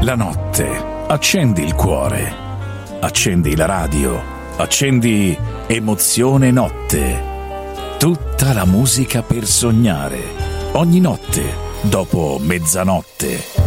la notte, accendi il cuore, accendi la radio, accendi Emozione Notte. Tutta la musica per sognare, ogni notte dopo mezzanotte.